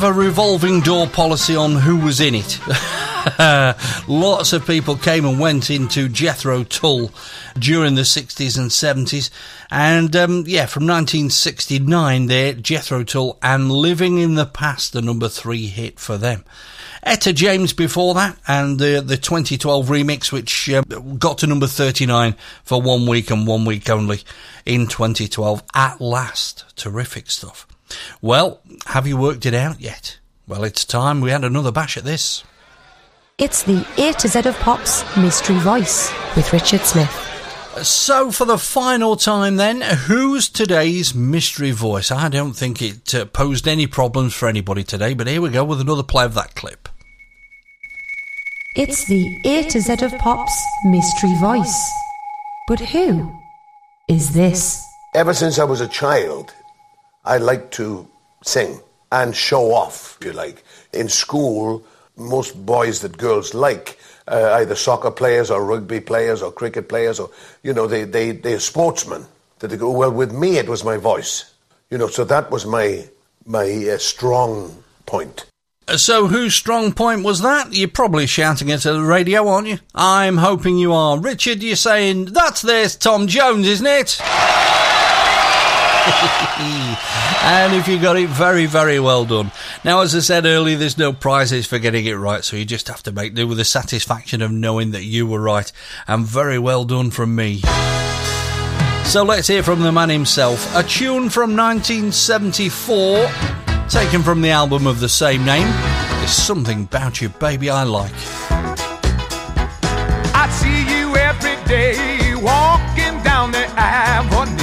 A revolving door policy on who was in it. Lots of people came and went into Jethro Tull during the 60s and 70s. And, from 1969 there, Jethro Tull and Living in the Past, the number 3 hit for them. Etta James before that, and the 2012 remix, which got to number 39 for 1 week and 1 week only in 2012. At Last. Terrific stuff. Well, have you worked it out yet? Well, it's time we had another bash at this. It's the A to Z of Pop's Mystery Voice with Richard Smith. So, for the final time then, who's today's mystery voice? I don't think it posed any problems for anybody today, but here we go with another play of that clip. It's the A to Z of Pop's Mystery Voice. But who is this? Ever since I was a child, I liked to sing and show off, if you like. In school, most boys that girls like, either soccer players or rugby players or cricket players, or, they're sportsmen. That they go, well, with me it was my voice. So that was my strong point. So whose strong point was that? You're probably shouting it at the radio, aren't you? I'm hoping you are. Richard, you're saying, that's there's Tom Jones, isn't it? And if you got it, very, very well done. Now, as I said earlier, there's no prizes for getting it right, so you just have to make do with the satisfaction of knowing that you were right. And very well done from me. So let's hear from the man himself. A tune from 1974, taken from the album of the same name. There's Something About You, Baby, I Like. I see you every day walking down the avenue.